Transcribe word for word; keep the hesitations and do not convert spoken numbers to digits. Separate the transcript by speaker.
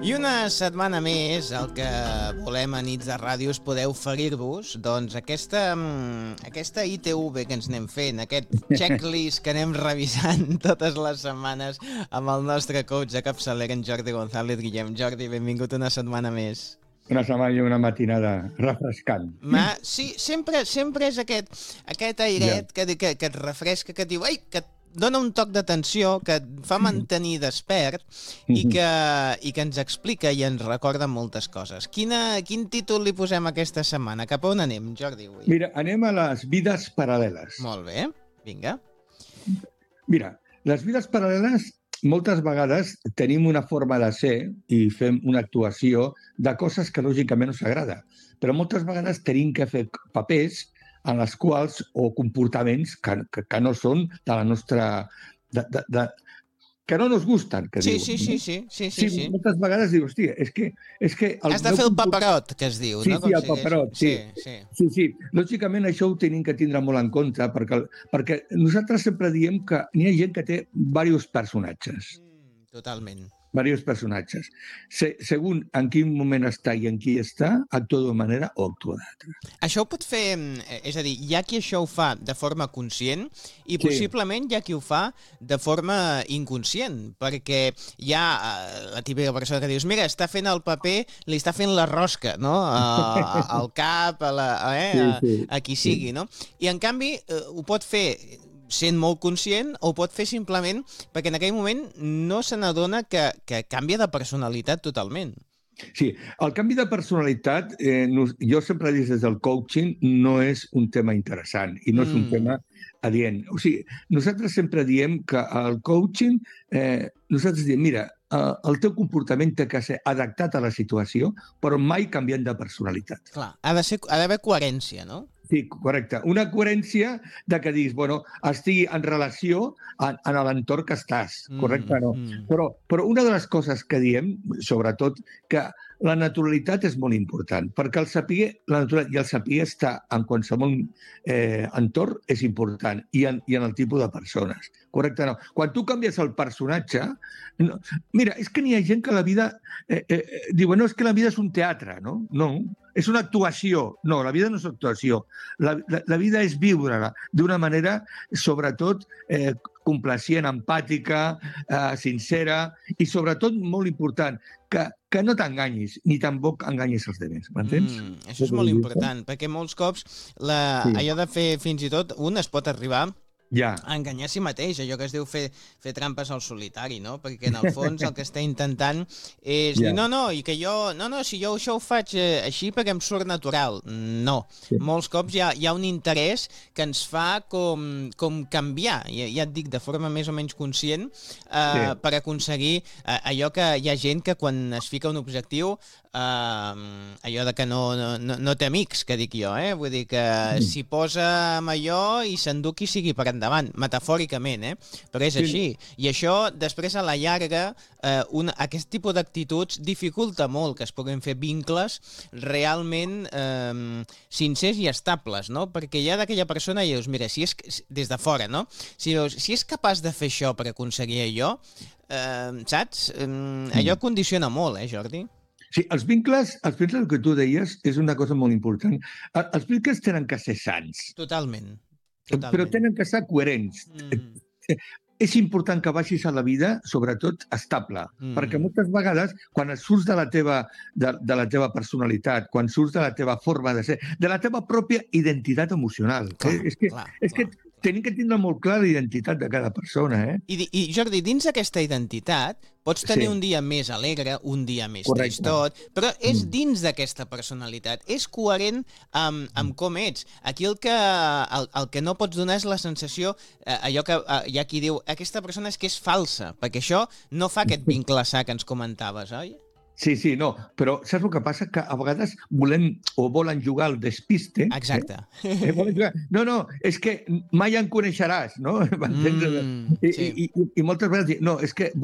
Speaker 1: I una setmana més, el que volem a Nits de Ràdio és poder oferir-vos doncs, aquesta, aquesta I T V que ens anem fent, aquest checklist que anem revisant totes les setmanes amb el nostre coach de capçalera, en Jordi González. Guillem, Jordi, benvingut una setmana més.
Speaker 2: Una setmana i una matinada refrescant.
Speaker 1: Ma, sí, sempre, sempre és aquest, aquest airet yeah. que, que, que et refresca, que et diu, ai, que et dona un toc d'atenció, que et fa mantenir despert i que, i que ens explica i ens recorda moltes coses. Quina, quin títol li posem aquesta setmana? Cap a on anem, Jordi? Avui?
Speaker 2: Mira, anem a les vides paral·leles.
Speaker 1: Molt bé, vinga.
Speaker 2: Mira, les vides paral·leles moltes vegades tenim una forma de ser i fem una actuació de coses que lògicament no s'agrada, però moltes vegades tenim que fer papers en les quals, o comportaments que, que, que no són de la nostra... De, de, de, que no nos gusten, que
Speaker 1: sí,
Speaker 2: diu.
Speaker 1: Sí, sí, sí, sí, sí, sí.
Speaker 2: Moltes vegades dius, hòstia, és que... És que el
Speaker 1: Has de fer el paperot, que es diu,
Speaker 2: sí,
Speaker 1: no?
Speaker 2: Sí, sí, el paperot, sí.
Speaker 1: Sí, sí.
Speaker 2: sí, sí. Lògicament això ho tenim que tindre molt en compte, perquè, perquè nosaltres sempre diem que n'hi ha gent que té diversos personatges.
Speaker 1: Mm, totalment.
Speaker 2: Diversos personatges. Se, segons en quin moment està i en qui està, actua d'una manera o actua d'altra.
Speaker 1: Això ho pot fer, és a dir, hi ha qui això ho fa de forma conscient i possiblement sí. hi ha qui ho fa de forma inconscient, perquè hi ha la típica persona que dius, mira, està fent el paper, li està fent la rosca, no? A, al cap, a, la, a, eh? a, sí, sí. a qui sigui, no? I en canvi ho pot fer sent molt conscient o pot fer simplement perquè en aquell moment no se n'adona que, que canvia de personalitat totalment.
Speaker 2: Sí, el canvi de personalitat, eh, no, jo sempre he dit des del coaching, no és un tema interessant i no és un mm. tema adient. O sigui, nosaltres sempre diem que el coaching, eh, nosaltres diem, mira, eh, el teu comportament té que ser adaptat a la situació, però mai canviant de personalitat.
Speaker 1: Clar, ha de ser, ha d'haver coherència, no?
Speaker 2: Sí, correcte. Una coherència de que diguis, bueno, estigui en relació en, en l'entorn que estàs, correcte? No? Mm, mm. Però, però una de les coses que diem, sobretot, que la naturalitat és molt important, perquè el saber, la naturalitat i el saber estar en qualsevol eh, entorn és important, i en, i en el tipus de persones, correcte? No? Quan tu canvies el personatge, no, mira, és que n'hi ha gent que la vida eh, eh, diu, no, és que la vida és un teatre, no? No, és una actuació. No, la vida no és actuació. La, la, la vida és viure-la d'una manera, sobretot, eh, complacient, empàtica, eh, sincera i, sobretot, molt important, que, que no t'enganyis, ni tampoc enganyis els altres. M'entens?
Speaker 1: Mm, això és molt important, perquè molts cops la, sí. allò de fer fins i tot, un es pot arribar
Speaker 2: ja.
Speaker 1: a enganyar a si mateix, allò que es diu fer, fer trampes al solitari, no? Perquè en el fons el que està intentant és ja. dir, no, no, i que jo, no, no, si jo això ho faig eh, així perquè em surt natural. No. Sí. Molts cops hi ha, hi ha un interès que ens fa com, com canviar, ja, ja et dic, de forma més o menys conscient, eh, sí. per aconseguir eh, allò que hi ha gent que quan es fica un objectiu Uh, allò de que no, no, no té amics, que dic jo, eh? Vull dir que mm. s'hi posa amb allò i s'endú qui sigui per endavant, metafòricament, eh? Però és sí. així. I això, després, a la llarga, uh, un, aquest tipus d'actituds dificulta molt que es puguin fer vincles realment uh, sincers i estables, no? Perquè ja d'aquella persona i dius, mira, si és, des de fora, no? Si, dius, si és capaç de fer això per aconseguir allò, uh, saps? Um, allò condiciona molt, eh, Jordi?
Speaker 2: Sí, els vincles, els vincles que tu deies és una cosa molt important. Els vincles tenen que ser sants.
Speaker 1: Totalment. Totalment.
Speaker 2: Però tenen que ser coherents. Mm. És important que vagis a la vida, sobretot, estable. Mm. Perquè moltes vegades, quan surts de la, teva, de, de la teva personalitat, quan surts de la teva forma de ser, de la teva pròpia identitat emocional. Clar, eh? És que, clar, és clar. que tenim que tindre molt clar la identitat de cada persona. Eh?
Speaker 1: I, I, Jordi, dins d'aquesta identitat, pots tenir sí. un dia més alegre, un dia més Correcte. tristot, però és mm. dins d'aquesta personalitat, és coherent amb, amb com ets. Aquí el que, el, el que no pots donar és la sensació, eh, allò que eh, hi ha qui diu, aquesta persona és que és falsa, perquè això no fa aquest vincle sa que ens comentaves, oi?
Speaker 2: Sí, sí, no, però saps el que passa? Que a vegades volem o volen jugar al despiste.
Speaker 1: Exacte.
Speaker 2: Eh? Jugar. No, no, és que mai en coneixeràs, no? Mm, I, sí. i, i, I moltes vegades diuen, no, és que